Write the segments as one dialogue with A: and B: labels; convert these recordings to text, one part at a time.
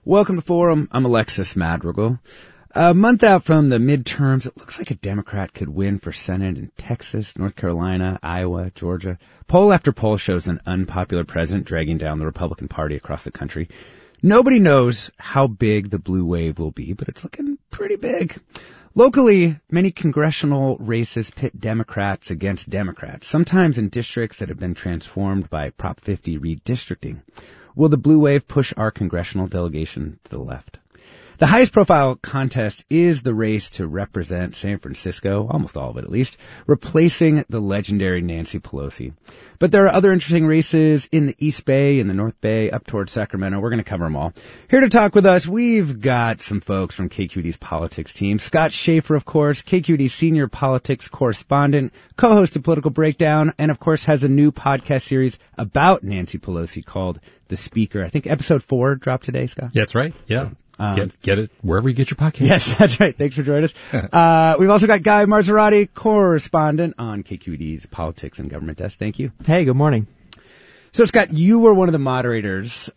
A: Welcome to Forum. I'm Alexis Madrigal. A month out from the midterms, it looks like a Democrat could win for Senate in Texas, North Carolina, Iowa, Georgia. Poll after poll shows an unpopular president dragging down the Republican Party across the country. Nobody knows how big the blue wave will be, but it's looking pretty big. Locally, many congressional races pit Democrats against Democrats, sometimes in districts that have been transformed by Prop 50 redistricting. Will the blue wave push our congressional delegation to the left? The highest profile contest is the race to represent San Francisco, almost all of it at least, replacing the legendary Nancy Pelosi. But there are other interesting races in the East Bay, in the North Bay, up towards Sacramento. We're going to cover them all. Here to talk with us, we've got some folks from KQED's politics team. Scott Schaefer, of course, KQED's senior politics correspondent, co-host of Political Breakdown, and of course has a new podcast series about Nancy Pelosi called The Speaker. I think episode 4 dropped today, Scott.
B: Yeah, that's right. Yeah. Get it wherever you get your podcast.
A: Yes, that's right. Thanks for joining us. We've also got Guy Marzorati, correspondent on KQED's Politics and Government Desk. Thank you.
C: Hey, good morning.
A: So, Scott, you were one of the moderators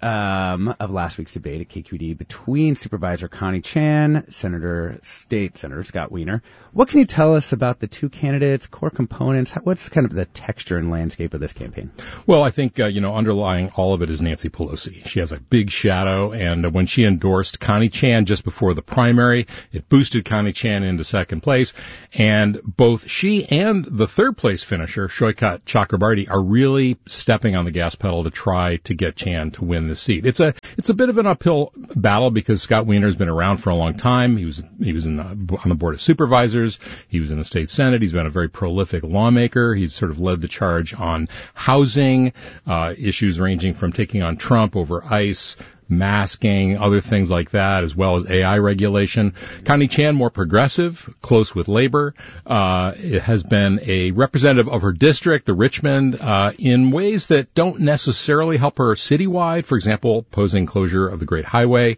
A: of last week's debate at KQED between Supervisor Connie Chan, State Senator Scott Wiener. What can you tell us about the two candidates, core components? What's kind of the texture and landscape of this campaign?
B: Well, I think, underlying all of it is Nancy Pelosi. She has a big shadow, and when she endorsed Connie Chan just before the primary, it boosted Connie Chan into second place. And both she and the third place finisher, Shoykat Chakrabarti, are really stepping on the gas pedal to try to get Chan to win the seat. It's a bit of an uphill battle because Scott Wiener's been around for a long time. He was on the Board of Supervisors. He was in the state Senate. He's been a very prolific lawmaker. He's sort of led the charge on housing, issues ranging from taking on Trump over ICE, masking, other things like that, as well as AI regulation. Connie Chan, more progressive, close with labor, it has been a representative of her district, the Richmond, in ways that don't necessarily help her citywide. For example, opposing closure of the Great Highway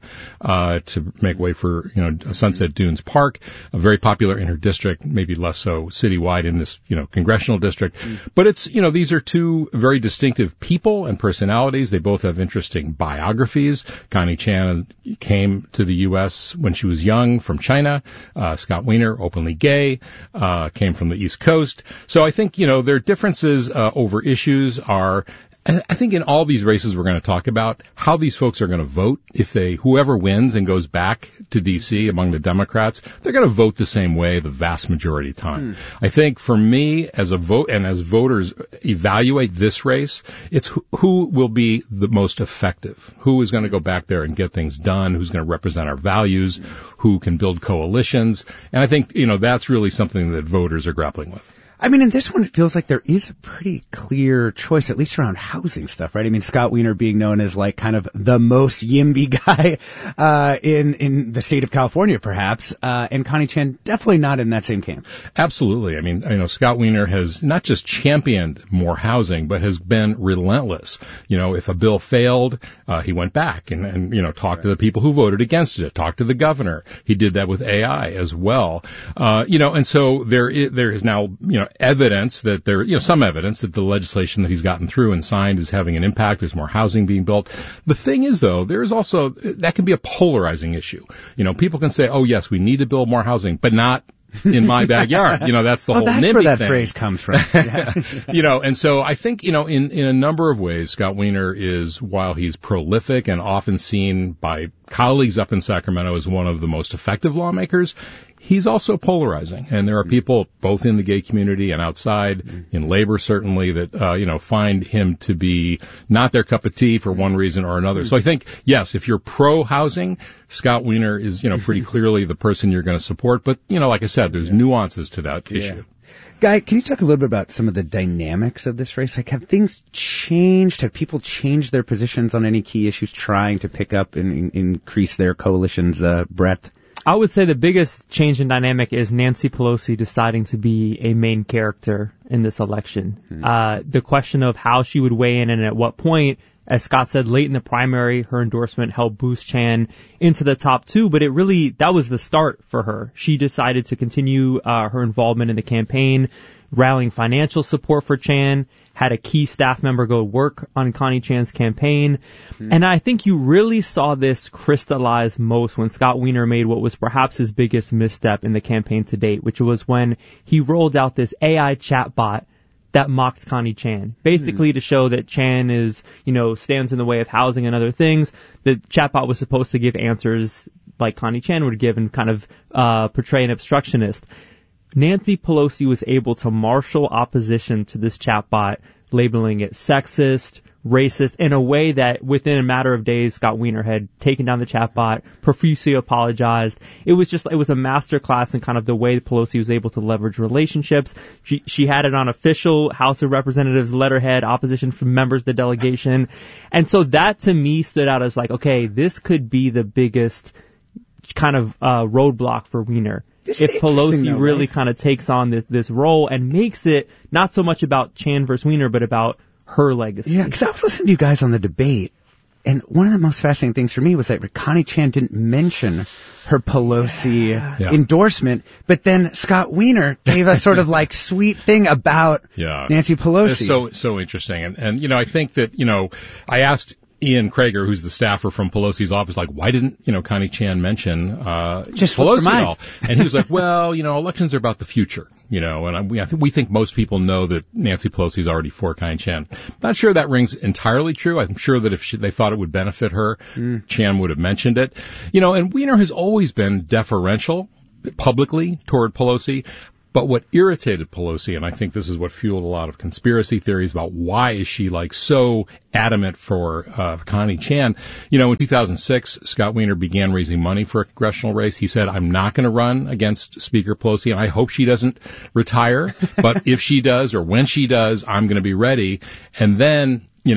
B: to make way for Sunset Dunes Park, very popular in her district, maybe less so citywide in this congressional district. But it's these are two very distinctive people and personalities. They both have interesting biographies. Connie Chan came to the U.S. when she was young from China. Scott Wiener, openly gay, came from the East Coast. So I think, their differences over issues are, I think in all these races we're going to talk about how these folks are going to vote. If whoever wins and goes back to D.C. among the Democrats, they're going to vote the same way the vast majority of the time. I think for me, as a vote and as voters evaluate this race, it's who will be the most effective, who is going to go back there and get things done, who's going to represent our values, who can build coalitions. And I think, that's really something that voters are grappling with.
A: I mean, in this one, it feels like there is a pretty clear choice, at least around housing stuff, right? I mean, Scott Wiener being known as like kind of the most YIMBY guy in the state of California, perhaps, and Connie Chan definitely not in that same camp.
B: Absolutely. I mean, Scott Wiener has not just championed more housing, but has been relentless. If a bill failed, he went back and talked to the people who voted against it, talked to the governor. He did that with AI as well. And so there is now, evidence that some evidence that the legislation that he's gotten through and signed is having an impact. There's more housing being built. The thing is, though, there is also, that can be a polarizing issue. People can say, oh, yes, we need to build more housing, but not in my backyard. That's the whole NIMBY thing.
A: That's where that phrase comes from. Yeah.
B: And so I think, in a number of ways, Scott Wiener is, while he's prolific and often seen by colleagues up in Sacramento as one of the most effective lawmakers, he's also polarizing. And there are people both in the gay community and outside, in labor certainly, that, find him to be not their cup of tea for one reason or another. So I think, yes, if you're pro-housing, Scott Wiener is, pretty clearly the person you're going to support. But, like I said, there's nuances to that issue.
A: Guy, can you talk a little bit about some of the dynamics of this race? Like, have things changed? Have people changed their positions on any key issues, trying to pick up and increase their coalition's breadth?
C: I would say the biggest change in dynamic is Nancy Pelosi deciding to be a main character in this election. The question of how she would weigh in and at what point, as Scott said, late in the primary, her endorsement helped boost Chan into the top 2, but that was the start for her. She decided to continue her involvement in the campaign, rallying financial support for Chan, had a key staff member go work on Connie Chan's campaign. And I think you really saw this crystallize most when Scott Wiener made what was perhaps his biggest misstep in the campaign to date, which was when he rolled out this AI chatbot that mocked Connie Chan, basically to show that Chan is, stands in the way of housing and other things. The chatbot was supposed to give answers like Connie Chan would give and kind of portray an obstructionist. Nancy Pelosi was able to marshal opposition to this chatbot, labeling it sexist, racist, in a way that within a matter of days, Scott Wiener had taken down the chatbot, profusely apologized. It was a masterclass in kind of the way Pelosi was able to leverage relationships. She had it on official House of Representatives letterhead, opposition from members of the delegation. And so that to me stood out as like, okay, this could be the biggest kind of roadblock for Wiener. If Pelosi really kind of takes on this role and makes it not so much about Chan versus Wiener, but about her legacy.
A: Yeah, because I was listening to you guys on the debate, and one of the most fascinating things for me was that Connie Chan didn't mention her Pelosi endorsement, but then Scott Wiener gave a sort of like sweet thing about Nancy Pelosi.
B: It's so interesting. And I think that, I asked Ian Krager, who's the staffer from Pelosi's office, like, why didn't, Connie Chan mention
A: just
B: Pelosi at all? And he was like, well, elections are about the future, and we think most people know that Nancy Pelosi's already for Connie Chan. Not sure that rings entirely true. I'm sure that if they thought it would benefit her, Chan would have mentioned it. And Wiener has always been deferential publicly toward Pelosi. But what irritated Pelosi, and I think this is what fueled a lot of conspiracy theories about why is she like so adamant for Connie Chan. In 2006, Scott Wiener began raising money for a congressional race. He said, I'm not going to run against Speaker Pelosi, and I hope she doesn't retire. But if she does, or when she does, I'm going to be ready. And then, in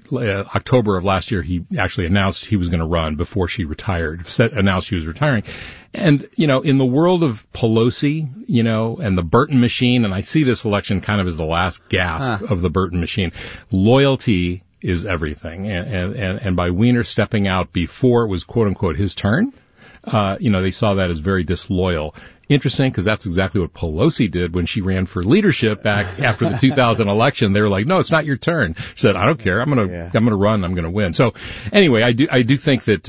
B: October of last year, he actually announced he was going to run before she retired, announced she was retiring. And, in the world of Pelosi, and the Burton machine, and I see this election kind of as the last gasp of the Burton machine, loyalty is everything. And by Wiener stepping out before it was quote unquote his turn, they saw that as very disloyal. Interesting, because that's exactly what Pelosi did when she ran for leadership back after the 2000 election. They were like, "No, it's not your turn." She said, "I don't care. I'm gonna run. I'm gonna win." So, anyway, I do think that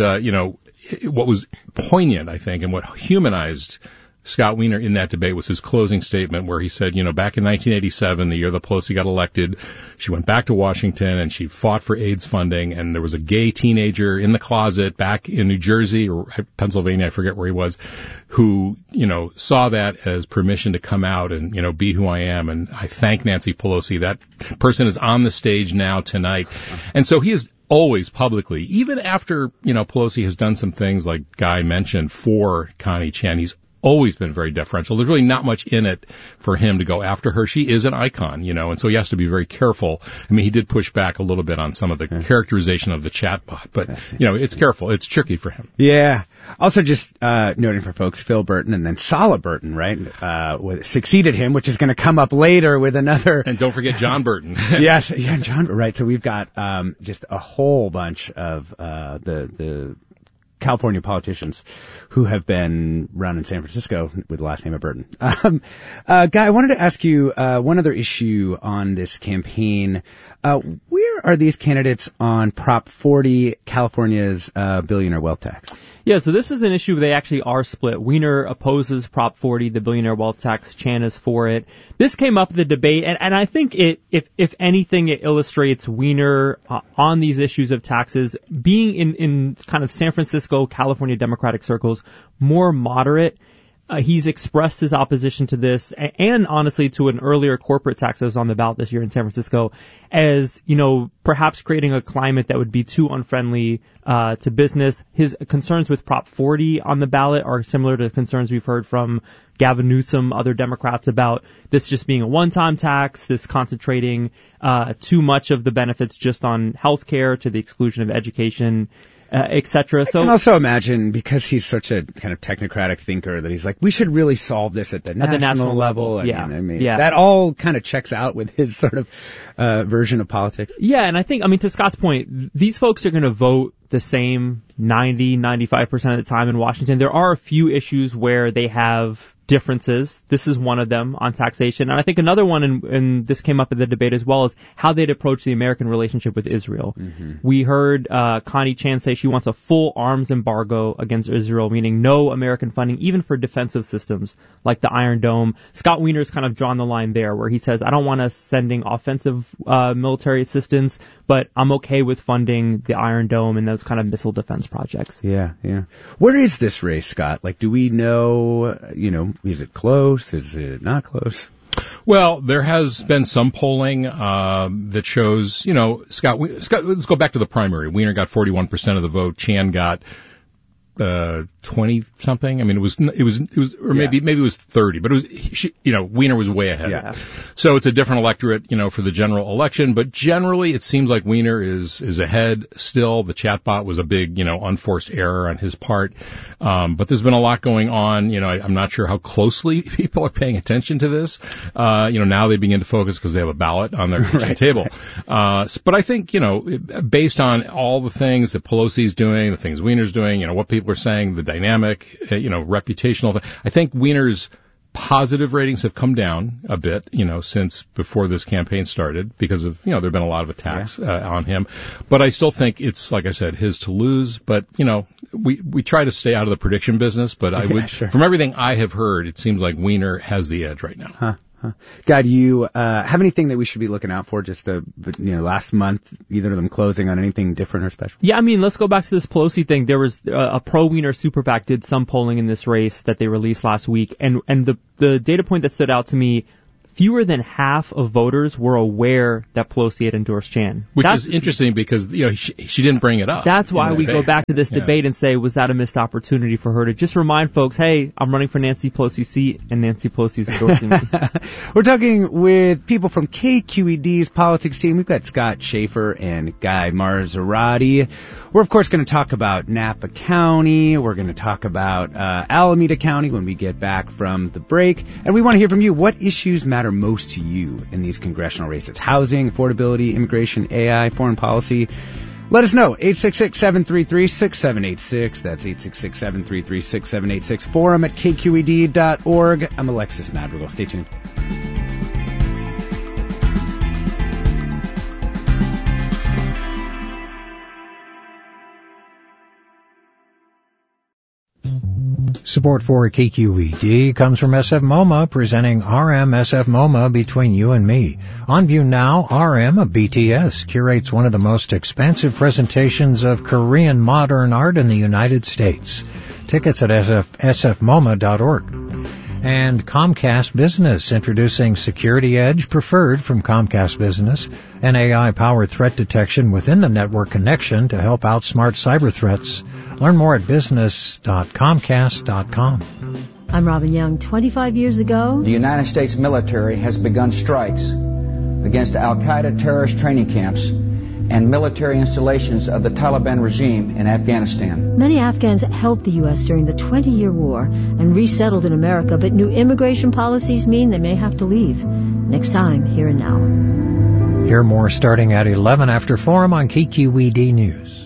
B: what was poignant, I think, and what humanized Scott Wiener in that debate was his closing statement where he said, back in 1987, the year that Pelosi got elected, she went back to Washington and she fought for AIDS funding, and there was a gay teenager in the closet back in New Jersey or Pennsylvania, I forget where he was, who, saw that as permission to come out and, be who I am. And I thank Nancy Pelosi. That person is on the stage now tonight. And so he is always publicly, even after, Pelosi has done some things like Guy mentioned for Connie Chan, he's always been very deferential. There's really not much in it for him to go after her. She is an icon, and so he has to be very careful. I mean, he did push back a little bit on some of the characterization of the chatbot, but, it's careful. It's tricky for him.
A: Yeah. Also just, noting for folks, Phil Burton and then Sala Burton, right, succeeded him, which is going to come up later with another.
B: And don't forget John Burton.
A: Yes. Yeah, John, right. So we've got, just a whole bunch of, the California politicians who have been run in San Francisco with the last name of Burton. Guy, I wanted to ask you one other issue on this campaign. Where are these candidates on Prop 40, California's billionaire wealth tax?
C: Yeah, so this is an issue where they actually are split. Wiener opposes Prop 40, the billionaire wealth tax. Chan is for it. This came up in the debate, and I think if anything, it illustrates Wiener on these issues of taxes being in kind of San Francisco, California Democratic circles more moderate. He's expressed his opposition to this and honestly to an earlier corporate tax that was on the ballot this year in San Francisco as, perhaps creating a climate that would be too unfriendly to business. His concerns with Prop 40 on the ballot are similar to concerns we've heard from Gavin Newsom, other Democrats about this just being a one-time tax, this concentrating too much of the benefits just on health care to the exclusion of education, etc. So
A: I can also imagine, because he's such a kind of technocratic thinker, that he's like, we should really solve this at the national level. I mean, that all kind of checks out with his sort of version of politics.
C: Yeah, and I think, to Scott's point, these folks are going to vote the same 90, 95% of the time in Washington. There are a few issues where they have differences. This is one of them on taxation. And I think another one, and this came up in the debate as well, is how they'd approach the American relationship with Israel. Mm-hmm. We heard Connie Chan say she wants a full arms embargo against Israel, meaning no American funding, even for defensive systems like the Iron Dome. Scott Wiener's kind of drawn the line there, where he says, I don't want us sending offensive military assistance, but I'm okay with funding the Iron Dome and those kind of missile defense projects.
A: Yeah. Where is this race, Scott? Like, do we know, is it close? Is it not close?
B: Well, there has been some polling that shows, Scott, let's go back to the primary. Wiener got 41% of the vote. Chan got 20 something. I mean, it was, or maybe it was 30, but it was, Wiener was way ahead.
C: Yeah.
B: So it's a different electorate, for the general election, but generally it seems like Wiener is ahead still. The chatbot was a big, unforced error on his part. But there's been a lot going on. I'm not sure how closely people are paying attention to this. Now they begin to focus because they have a ballot on their kitchen table. But I think, based on all the things that Pelosi's doing, the things Wiener's doing, what people are saying, the dynamic, reputational. I think Wiener's positive ratings have come down a bit, since before this campaign started because of, there have been a lot of attacks on him. But I still think it's, like I said, his to lose. But, we try to stay out of the prediction business. But I would, from everything I have heard, it seems like Wiener has the edge right now.
A: Huh. God, do you have anything that we should be looking out for just last month, either of them closing on anything different or special?
C: Yeah, I mean, let's go back to this Pelosi thing. There was a pro-Wiener super PAC did some polling in this race that they released last week, and the data point that stood out to me, fewer than half of voters were aware that Pelosi had endorsed Chan.
B: Which is interesting because, she didn't bring it up.
C: That's why we go back to this debate and say, was that a missed opportunity for her to just remind folks, hey, I'm running for Nancy Pelosi's seat and Nancy Pelosi's endorsing me.
A: We're talking with people from KQED's politics team. We've got Scott Schaefer and Guy Marzorati. We're, of course, going to talk about Napa County. We're going to talk about Alameda County when we get back from the break. And we want to hear from you. What issues matter most to you in these congressional races? Housing, affordability, immigration, AI, foreign policy. Let us know. 866-733-6786. That's 866-733-6786. Forum at kqed.org. I'm Alexis Madrigal. Stay tuned.
D: Support for KQED comes from SF MoMA, presenting RM SF MoMA Between You and Me. On view now, RM of BTS curates one of the most expansive presentations of Korean modern art in the United States. Tickets at sfmoma.org. And Comcast Business, introducing Security Edge Preferred from Comcast Business, an AI-powered threat detection within the network connection to help outsmart cyber threats. Learn more at business.comcast.com.
E: I'm Robin Young. 25 years ago,
F: the United States military has begun strikes against Al-Qaeda terrorist training camps and military installations of the Taliban regime in Afghanistan.
E: Many Afghans helped the U.S. during the 20-year war and resettled in America, but new immigration policies mean they may have to leave. Next time, Here and Now.
D: Hear more starting at 11 after Forum on KQED News.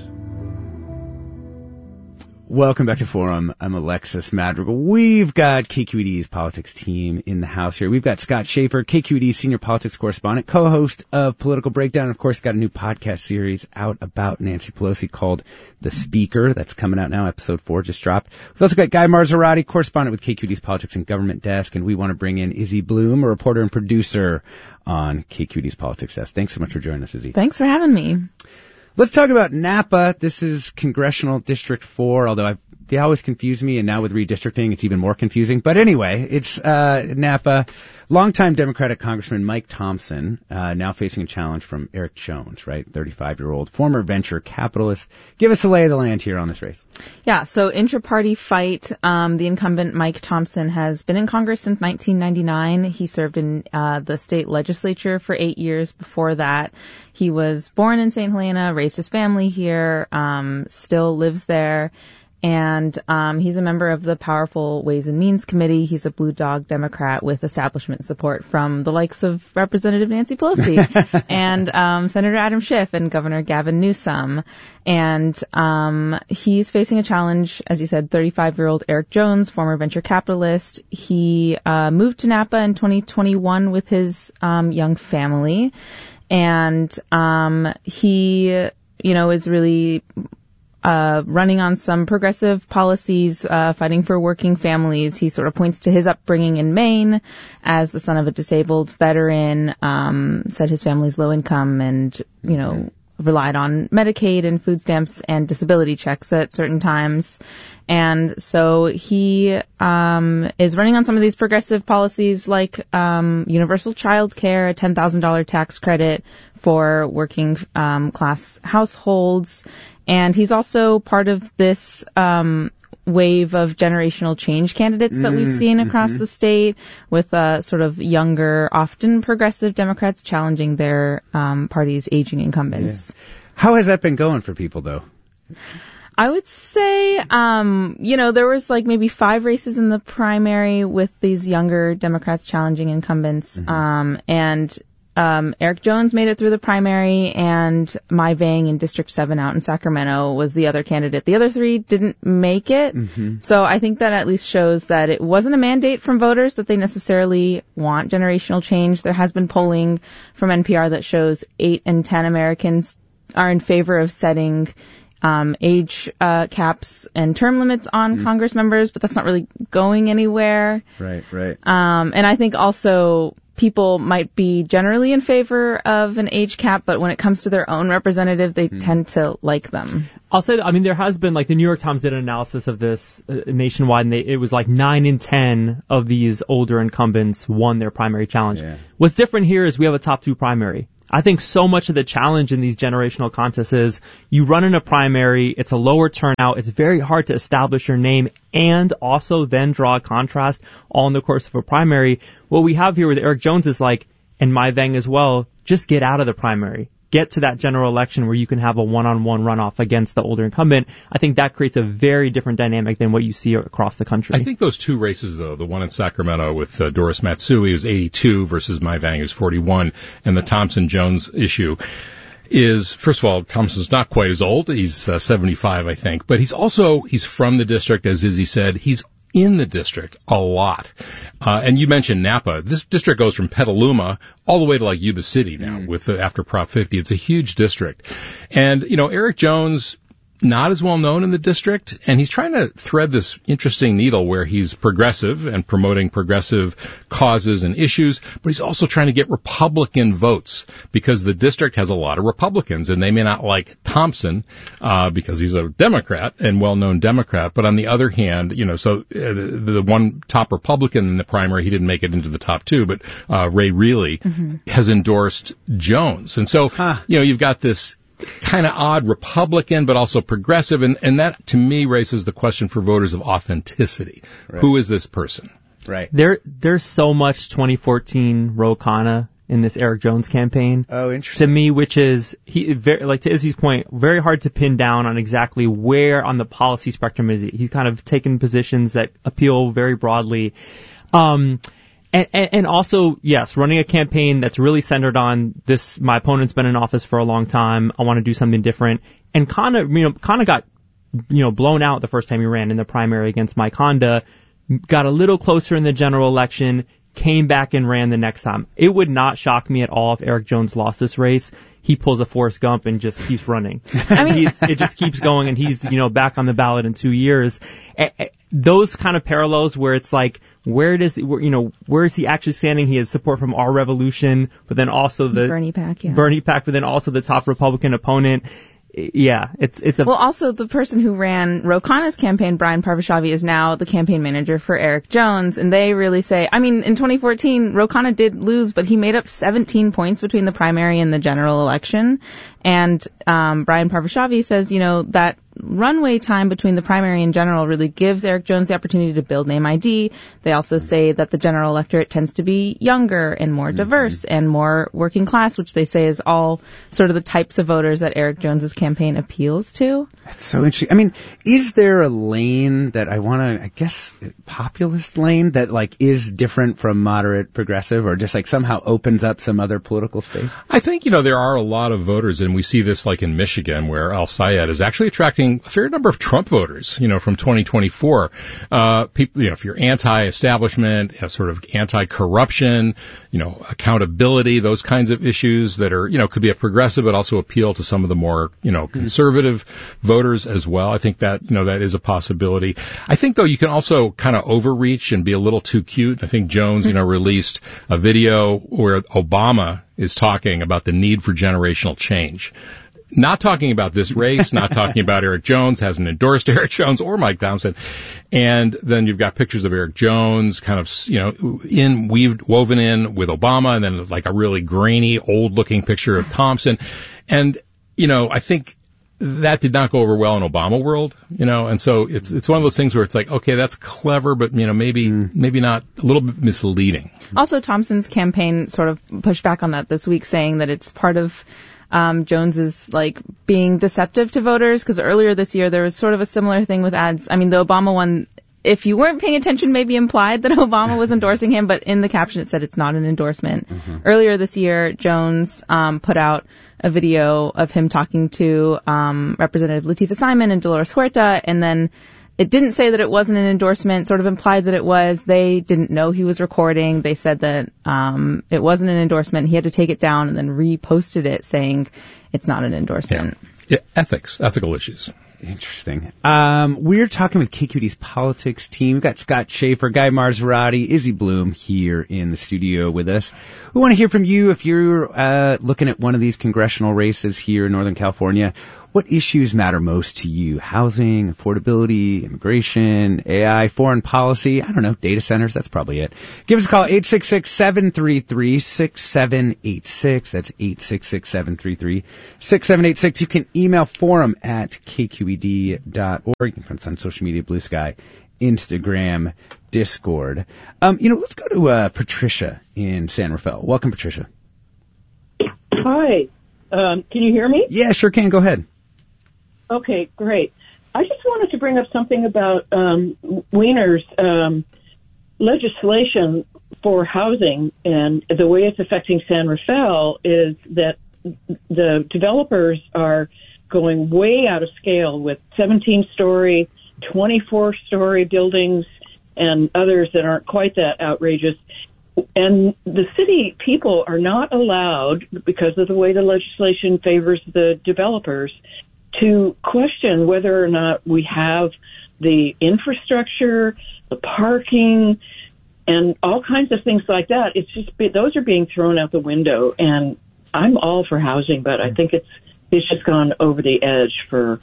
A: Welcome back to Forum. I'm Alexis Madrigal. We've got KQED's politics team in the house here. We've got Scott Schaefer, KQED's senior politics correspondent, co-host of Political Breakdown, and of course got a new podcast series out about Nancy Pelosi called The Speaker. That's coming out now. Episode 4 just dropped. We've also got Guy Marzorati, correspondent with KQED's Politics and Government Desk, and we want to bring in Izzy Bloom, a reporter and producer on KQED's Politics Desk. Thanks so much for joining us, Izzy.
G: Thanks for having me.
A: Let's talk about Napa. This is Congressional District 4, although they always confuse me, and now with redistricting, it's even more confusing. But anyway, it's Napa. Longtime Democratic Congressman Mike Thompson, now facing a challenge from Eric Jones, right? 35-year-old former venture capitalist. Give us the lay of the land here on this race.
G: Yeah, so intra-party fight. The incumbent Mike Thompson has been in Congress since 1999. He served in the state legislature for 8 years before that. He was born in St. Helena, raised his family here, still lives there. and he's a member of the powerful Ways and Means Committee. He's a blue dog Democrat with establishment support from the likes of Representative Nancy Pelosi and Senator Adam Schiff and Governor Gavin Newsom. And he's facing a challenge, as you said, 35-year-old Eric Jones, former venture capitalist. He moved to Napa in 2021 with his young family, and he, is really running on some progressive policies, fighting for working families. He sort of points to his upbringing in Maine as the son of a disabled veteran, said his family's low income and, relied on Medicaid and food stamps and disability checks at certain times. And so he is running on some of these progressive policies like universal child care, a $10,000 tax credit for working class households. And he's also part of this wave of generational change candidates that we've seen across the state, with sort of younger, often progressive Democrats challenging their party's aging incumbents.
A: Yeah. How has that been going for people, though?
G: I would say, there was like maybe 5 races in the primary with these younger Democrats challenging incumbents. Eric Jones made it through the primary, and Mai Vang in District 7 out in Sacramento was the other candidate. The other 3 didn't make it. So I think that at least shows that it wasn't a mandate from voters that they necessarily want generational change. There has been polling from NPR that shows 8 in 10 Americans are in favor of setting age caps and term limits on Congress members, but that's not really going anywhere.
A: Right.
G: And I think also people might be generally in favor of an age cap, but when it comes to their own representative, they tend to like them.
C: I'll say that, there has been, the New York Times did an analysis of this nationwide, and it was 9 in 10 of these older incumbents won their primary challenge. Yeah. What's different here is we have a top 2 primary. I think so much of the challenge in these generational contests is you run in a primary, it's a lower turnout, it's very hard to establish your name and also then draw a contrast all in the course of a primary. What we have here with Eric Jones is and Mai Vang as well, just get out of the primary. Get to that general election where you can have a one-on-one runoff against the older incumbent. I think that creates a very different dynamic than what you see across the country.
B: I think those 2 races, though, the one in Sacramento with Doris Matsui, who's 82, versus Mai Vang, who's 41, and the Thompson-Jones issue is, first of all, Thompson's not quite as old. He's 75, I think. But he's from the district, as Izzy said. He's in the district a lot. And you mentioned Napa. This district goes from Petaluma all the way to Yuba City now with after Prop 50. It's a huge district. And, Eric Jones, not as well known in the district, and he's trying to thread this interesting needle where he's progressive and promoting progressive causes and issues, but he's also trying to get Republican votes because the district has a lot of Republicans, and they may not like Thompson because he's a Democrat and well-known Democrat. But on the other hand, the one top Republican in the primary, he didn't make it into the top 2, but Ray Reilly has endorsed Jones. And so, you've got this kind of odd Republican, but also progressive. And that, to me, raises the question for voters of authenticity. Right. Who is this person?
A: Right.
C: There's so much 2014 Ro Khanna in this Eric Jones campaign.
A: Oh, interesting.
C: To me, which is, to Izzy's point, very hard to pin down on exactly where on the policy spectrum is he. He's kind of taken positions that appeal very broadly. And also, yes, running a campaign that's really centered on this, my opponent's been in office for a long time, I want to do something different. And Khanna got, blown out the first time he ran in the primary against Mike Honda, got a little closer in the general election, came back and ran the next time. It would not shock me at all if Eric Jones lost this race. He pulls a Forrest Gump and just keeps running. It just keeps going, and he's, back on the ballot in 2 years. Those kind of parallels where it's where is he actually standing? He has support from Our Revolution, but then also the
G: Bernie PAC,
C: but then also the top Republican opponent. Yeah, it's a...
G: Well, also the person who ran Ro Khanna's campaign, Brian Parvashavi, is now the campaign manager for Eric Jones, and they really say, in 2014, Ro Khanna did lose, but he made up 17 points between the primary and the general election, and Brian Parvashavi says, that runway time between the primary and general really gives Eric Jones the opportunity to build name ID. They also say that the general electorate tends to be younger and more diverse and more working class, which they say is all sort of the types of voters that Eric Jones's campaign appeals to.
A: That's so interesting. I mean, is there a lane that populist lane that like is different from moderate progressive, or just like somehow opens up some other political space?
B: I think, there are a lot of voters, and we see this like in Michigan, where Al-Sayed is actually attracting a fair number of Trump voters, from 2024. People, if you're anti-establishment, sort of anti-corruption, accountability, those kinds of issues that are, could be a progressive, but also appeal to some of the more, conservative voters as well. I think that, that is a possibility. I think, though, you can also kind of overreach and be a little too cute. I think Jones, released a video where Obama is talking about the need for generational change. Not talking about this race, not talking about Eric Jones, hasn't endorsed Eric Jones or Mike Thompson. And then you've got pictures of Eric Jones kind of, woven in with Obama, and then like a really grainy, old-looking picture of Thompson. And, I think that did not go over well in Obama world, and so it's one of those things where it's like, okay, that's clever, but, maybe not, a little bit misleading.
G: Also, Thompson's campaign sort of pushed back on that this week, saying that it's part of Jones is like being deceptive to voters, because earlier this year there was sort of a similar thing with ads. I mean, the Obama one, if you weren't paying attention, maybe implied that Obama was endorsing him, but in the caption it said it's not an endorsement. Earlier this year, Jones put out a video of him talking to Representative Latifah Simon and Dolores Huerta, and then it didn't say that it wasn't an endorsement, sort of implied that it was. They didn't know he was recording. They said that it wasn't an endorsement. He had to take it down and then reposted it saying it's not an endorsement.
B: Yeah, ethical issues.
A: Interesting. We're talking with KQED's politics team. We've got Scott Schaefer, Guy Marzorati, Izzy Bloom here in the studio with us. We want to hear from you if you're looking at one of these congressional races here in Northern California. What issues matter most to you? Housing, affordability, immigration, AI, foreign policy, I don't know, data centers, that's probably it. Give us a call, 866-733-6786. That's 866-733-6786. You can email forum@kqed.org. You can find us on social media, Blue Sky, Instagram, Discord. Let's go to Patricia in San Rafael. Welcome, Patricia.
H: Hi. Can you hear me?
A: Yeah, sure can. Go ahead.
H: Okay, great. I just wanted to bring up something about Wiener's legislation for housing, and the way it's affecting San Rafael is that the developers are going way out of scale with 17-story, 24-story buildings and others that aren't quite that outrageous. And the city people are not allowed, because of the way the legislation favors the developers, to question whether or not we have the infrastructure, the parking, and all kinds of things like that. It's just those are being thrown out the window. And I'm all for housing, but I think it's just gone over the edge for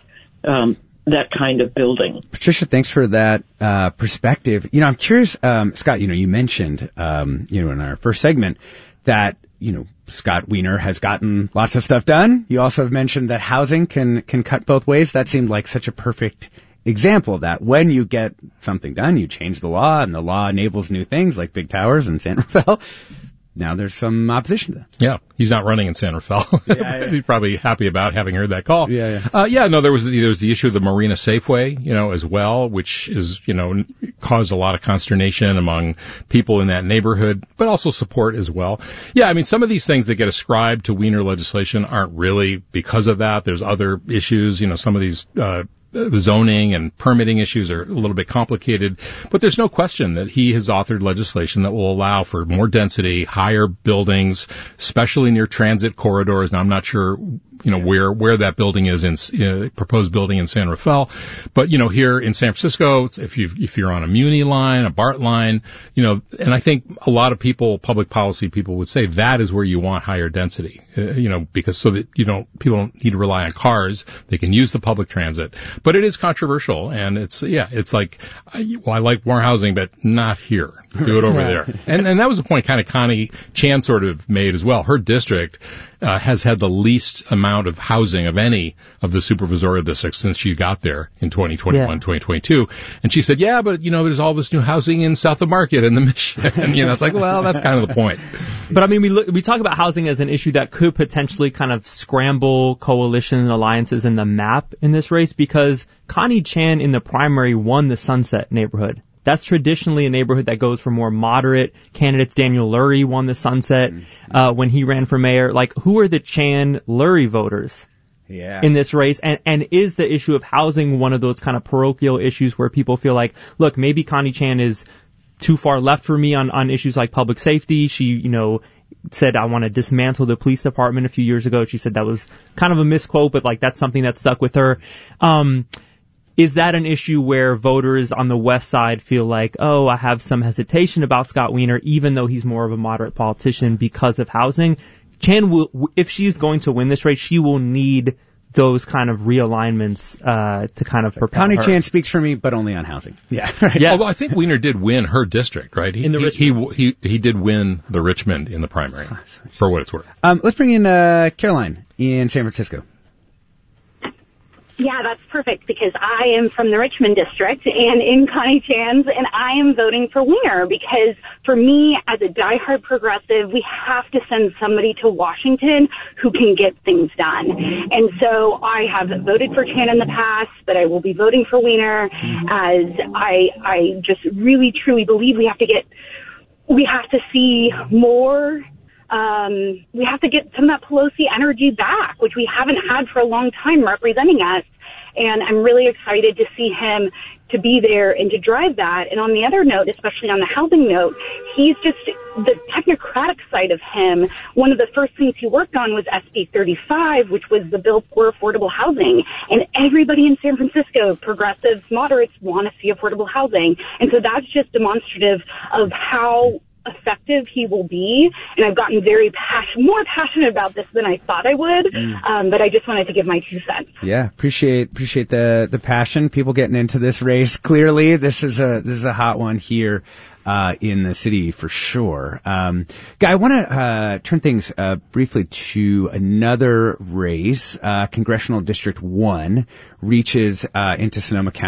H: that kind of building.
A: Patricia, thanks for that perspective. I'm curious, Scott, you mentioned, in our first segment that, Scott Wiener has gotten lots of stuff done. You also have mentioned that housing can cut both ways. That seemed like such a perfect example of that. When you get something done, you change the law, and the law enables new things like big towers in San Rafael. Now there's some opposition to that.
B: Yeah, he's not running in San Rafael.
A: Yeah.
B: He's probably happy about having heard that call.
A: Yeah.
B: There was the issue of the Marina Safeway, as well, which is, caused a lot of consternation among people in that neighborhood, but also support as well. Yeah, I mean, some of these things that get ascribed to Wiener legislation aren't really because of that. There's other issues, some of these, zoning and permitting issues are a little bit complicated, but there's no question that he has authored legislation that will allow for more density, higher buildings, especially near transit corridors. Now, I'm not sure, where that building is in proposed building in San Rafael, but here in San Francisco, if you're on a Muni line, a BART line, and I think a lot of people, public policy people, would say that is where you want higher density, because so that people don't need to rely on cars, they can use the public transit. But it is controversial, and it's like, I like more housing, but not here. Do it over there. And that was a point kind of Connie Chan sort of made as well. Her district has had the least amount of housing of any of the supervisorial districts since she got there in 2021, 2022. And she said, yeah, but, there's all this new housing in South of Market and the Mission. It's like, well, that's kind of the point.
C: But I mean, we talk about housing as an issue that could potentially kind of scramble coalition alliances in the map in this race, because Connie Chan in the primary won the Sunset neighborhood. That's traditionally a neighborhood that goes for more moderate candidates. Daniel Lurie won the Sunset when he ran for mayor. Like, who are the Chan-Lurie voters in this race? And is the issue of housing one of those kind of parochial issues where people feel like, look, maybe Connie Chan is too far left for me on issues like public safety. She, said, I want to dismantle the police department a few years ago. She said that was kind of a misquote, but like that's something that stuck with her. Is that an issue where voters on the west side feel like, oh, I have some hesitation about Scott Wiener, even though he's more of a moderate politician because of housing? Chan will, if she's going to win this race, she will need those kind of realignments to kind of propel
A: Connie
C: her.
A: Chan speaks for me, but only on housing. Yeah, right.
C: Yeah.
B: Although I think Wiener did win her district, right? He did win the Richmond in the primary, for what it's worth.
A: Let's bring in Caroline in San Francisco.
I: Yeah, that's perfect, because I am from the Richmond district and in Connie Chan's, and I am voting for Wiener because for me, as a diehard progressive, we have to send somebody to Washington who can get things done. And so I have voted for Chan in the past, but I will be voting for Wiener, as I just really truly believe we have to see more. We have to get some of that Pelosi energy back, which we haven't had for a long time representing us. And I'm really excited to see him to be there and to drive that. And on the other note, especially on the housing note, he's just the technocratic side of him. One of the first things he worked on was SB 35, which was the bill for affordable housing. And everybody in San Francisco, progressives, moderates, want to see affordable housing. And so that's just demonstrative of how effective he will be, and I've gotten more passionate about this than I thought I would, but I just wanted to give my 2 cents.
A: Yeah, appreciate the passion. People getting into this race. Clearly, this is a hot one here in the city for sure. Guy, I want to turn things briefly to another race. Congressional District 1 reaches into Sonoma County.